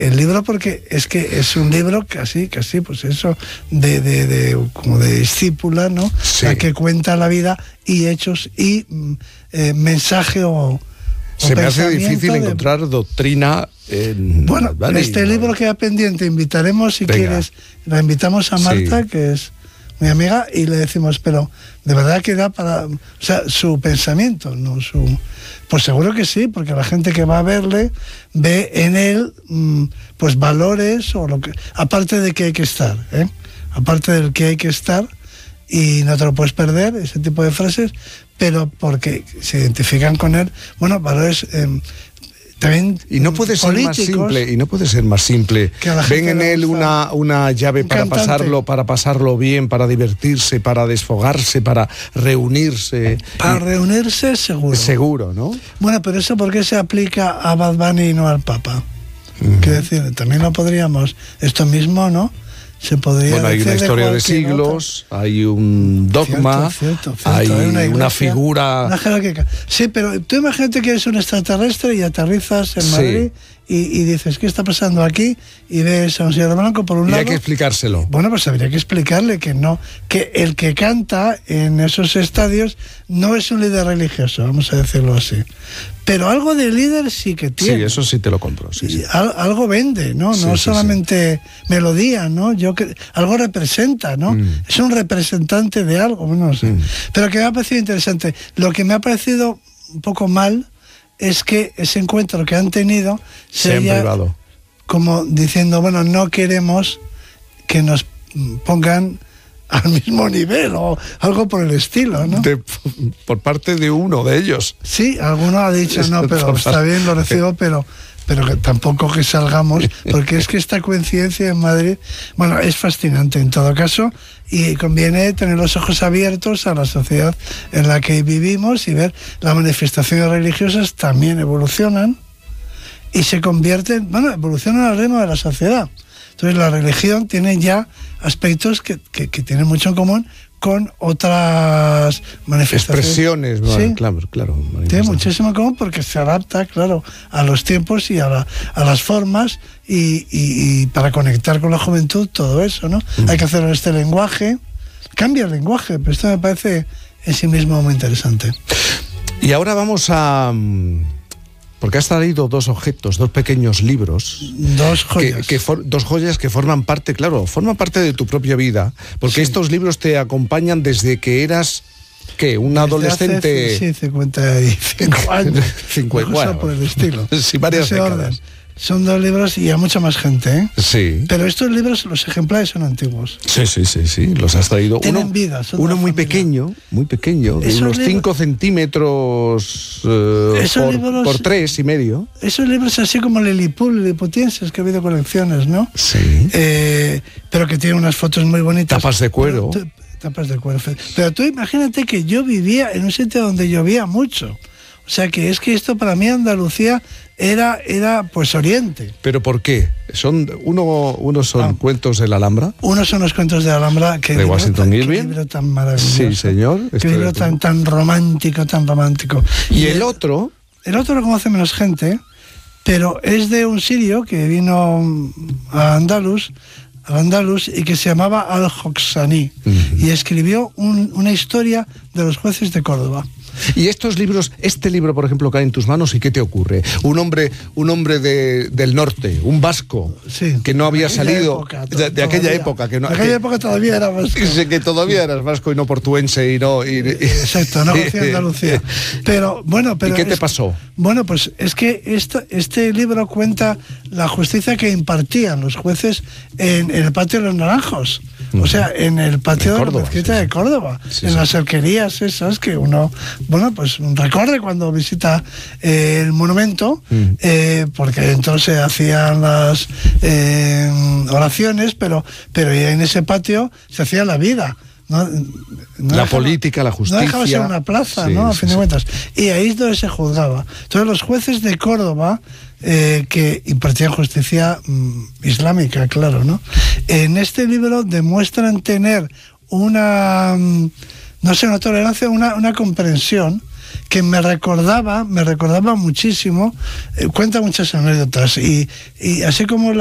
el libro, porque es que es un libro casi, pues eso, como de discípula, ¿no? Sí. La que cuenta la vida y hechos y mensaje o se me hace pensamiento difícil encontrar doctrina en... Bueno, ¿vale? este libro queda pendiente, invitaremos, si Venga. quieres, la invitamos a Marta, Sí. que es mi amiga, y le decimos, pero de verdad que da para, o sea, su pensamiento, no su... Pues seguro que sí, porque la gente que va a verle ve en él pues valores o lo que, aparte de que hay que estar, aparte del que hay que estar, y no te lo puedes perder, ese tipo de frases, pero porque se identifican con él, bueno, valores también Y no puede ser más simple, y no puede ser más simple. Que a la Ven gente en le él gusta una llave un para cantante. pasarlo bien, para divertirse, para desfogarse, para reunirse. Para reunirse, seguro. Seguro, ¿no? Bueno, pero eso ¿por qué se aplica a Bad Bunny y no al Papa? Quiero decir, también lo podríamos, esto mismo, ¿no? Se podría Bueno, hay decir una historia de cualquier siglos, hay un dogma, Cierto, hay una iglesia, una figura... una jerarquía. Sí, pero tú imagínate que eres un extraterrestre y aterrizas en Sí. Madrid y dices, ¿qué está pasando aquí? Y ves a un señor blanco por un Y lado. hay que explicárselo. Bueno, pues habría que explicarle que no, que el que canta en esos estadios no es un líder religioso, vamos a decirlo así. Pero algo de líder sí que tiene. Sí, eso sí te lo compro. Sí, sí. Algo vende, ¿no? Sí, No sí, solamente melodía, ¿no? Algo representa, ¿no? Es un representante de algo, no sé. Pero que me ha parecido interesante. Lo que me ha parecido un poco mal es que ese encuentro que han tenido Se han privado. como diciendo, bueno, no queremos que nos pongan al mismo nivel o algo por el estilo, ¿no? Por parte de uno de ellos. Sí, alguno ha dicho, no, pero está bien, lo recibo, pero que tampoco que salgamos, porque es que esta coincidencia en Madrid, bueno, es fascinante en todo caso, y conviene tener los ojos abiertos a la sociedad en la que vivimos y ver las manifestaciones religiosas también evolucionan y se convierten, bueno, evolucionan al ritmo de la sociedad. Entonces la religión tiene ya aspectos que tienen mucho en común con otras manifestaciones. Expresiones, Sí. Claro. Tiene muchísimo en común porque se adapta, claro, a los tiempos y a las formas y para conectar con la juventud, todo eso, ¿no? Hay que hacerlo en este lenguaje. Cambia el lenguaje, pero esto me parece en sí mismo muy interesante. Y ahora vamos a... Porque has traído dos pequeños libros. Dos joyas. Dos joyas que forman parte de tu propia vida. Porque Sí. estos libros te acompañan desde que eras, ¿qué? Un adolescente... Sí, 55 años. 50, Cosa por el estilo. Sí, varias Ese décadas. orden. Son dos libros y a mucha más gente, ¿eh? Sí. Pero estos libros, los ejemplares son antiguos. Sí, los has traído. Tienen vida, son de uno la muy familia. pequeño, de Esos unos libros- 5 centímetros Esos libros- por 3,5. Esos libros así como liliputienses, que ha habido colecciones, ¿no? Sí. Pero que tienen unas fotos muy bonitas. Tapas de cuero. Tapas de cuero. Pero tú imagínate que yo vivía en un sitio donde llovía mucho. O sea que es que esto para mí Andalucía era pues Oriente. ¿Pero por qué? Unos son cuentos de la Alhambra. Unos son los cuentos de Alhambra, De Washington Irving. Qué libro tan maravilloso. Sí, señor. Qué libro tan romántico, tan romántico. Y el otro... El otro lo conoce menos gente, pero es de un sirio que vino a Andalus y que se llamaba Al-Hoxani y escribió una historia de los jueces de Córdoba. Y estos libros, este libro, por ejemplo, cae en tus manos, ¿y qué te ocurre? Un hombre del norte, un vasco, Sí, que no había de aquella salido época, de aquella época. De aquella época todavía era vasco. Que todavía eras vasco y no portuense y no... Exacto, no conocía Andalucía. Pero bueno, ¿Y qué te pasó? Bueno, pues es que este libro cuenta la justicia que impartían los jueces en el patio de los Naranjos. O sea, en el patio de la mezquita de Córdoba, en las alquerías esas que uno, bueno, pues recorre cuando visita el monumento, porque entonces hacían las oraciones, pero en ese patio se hacía la vida. La política, la justicia. No dejaba ser una plaza, ¿no? A fin de cuentas. Y ahí es donde se juzgaba. Entonces los jueces de Córdoba, que impartían justicia islámica, claro, ¿no? En este libro demuestran tener una tolerancia, una comprensión que me recordaba muchísimo, cuenta muchas anécdotas y así como